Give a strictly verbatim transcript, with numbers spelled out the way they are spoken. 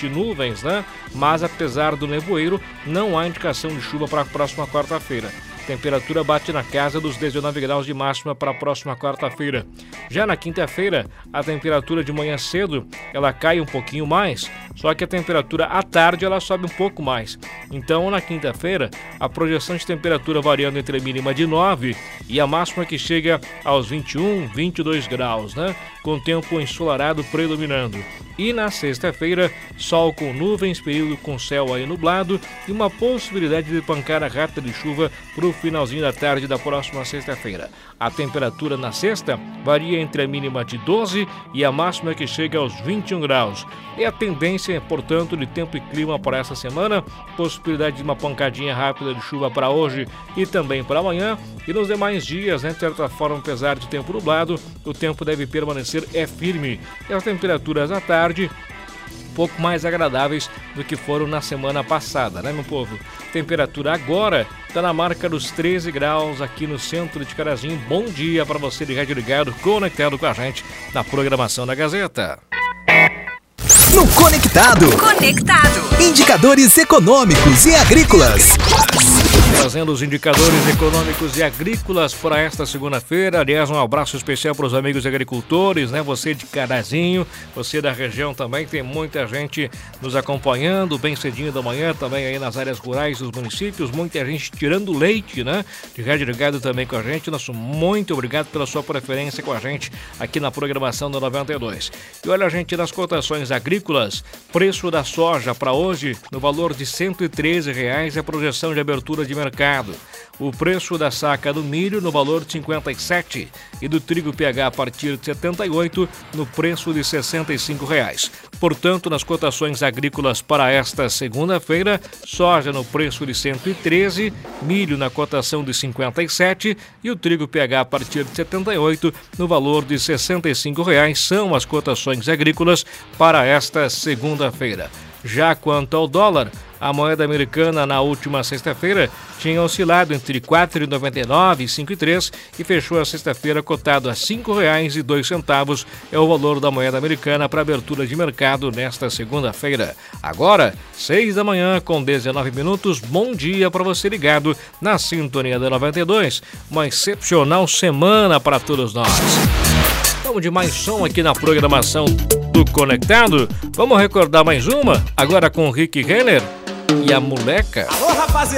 bastante nuvens, né? Mas apesar do nevoeiro, não há indicação de chuva para a próxima quarta-feira. Temperatura bate na casa dos dezenove graus de máxima para a próxima quarta-feira. Já na quinta-feira, a temperatura de manhã cedo, ela cai um pouquinho mais, só que a temperatura à tarde ela sobe um pouco mais. Então, na quinta-feira, a projeção de temperatura variando entre a mínima de nove e a máxima que chega aos vinte e um, vinte e dois graus, né? Com tempo ensolarado predominando. E na sexta-feira, sol com nuvens, período com céu aí nublado e uma possibilidade de pancada rápida de chuva para o finalzinho da tarde da próxima sexta-feira. A temperatura na sexta varia entre a mínima de doze e a máxima que chega aos vinte e um graus. E a tendência, portanto, de tempo e clima para essa semana, possibilidade de uma pancadinha rápida de chuva para hoje e também para amanhã. E nos demais dias, né, de certa forma, apesar de tempo nublado, o tempo deve permanecer é firme. E as temperaturas à tarde um pouco mais agradáveis do que foram na semana passada, né, meu povo? Temperatura agora está na marca dos treze graus aqui no centro de Carazinho. Bom dia para você de rádio ligado, conectado com a gente na programação da Gazeta. No Conectado. Conectado. Indicadores econômicos e agrícolas. Trazendo os indicadores econômicos e agrícolas para esta segunda-feira. Aliás, um abraço especial para os amigos agricultores, né? Você de Carazinho, você da região também. Tem muita gente nos acompanhando bem cedinho da manhã, também aí nas áreas rurais dos municípios. Muita gente tirando leite, né? De rádio ligado também com a gente. Nosso muito obrigado pela sua preferência com a gente aqui na programação da noventa e dois. E olha, a gente, nas cotações agrícolas, preço da soja para hoje no valor de cento e treze reais, é a projeção de abertura de mercado. O preço da saca do milho no valor de cinquenta e sete e do trigo P H a partir de setenta e oito no preço de sessenta e cinco reais. Portanto, nas cotações agrícolas para esta segunda-feira, soja no preço de cento e treze, milho na cotação de cinquenta e sete e o trigo P H a partir de setenta e oito no valor de sessenta e cinco reais são as cotações agrícolas para esta segunda-feira. Já quanto ao dólar, a moeda americana na última sexta-feira tinha oscilado entre quatro reais e noventa e nove centavos e cinco reais e três centavos e fechou a sexta-feira cotado a cinco reais e dois centavos. É o valor da moeda americana para abertura de mercado nesta segunda-feira. Agora, seis da manhã com dezenove minutos. Bom dia para você ligado na sintonia da noventa e dois. Uma excepcional semana para todos nós. Vamos de mais som aqui na programação do Conectado. Vamos recordar mais uma, agora com o Rick Renner e a Moleca. Alô, rapaziada!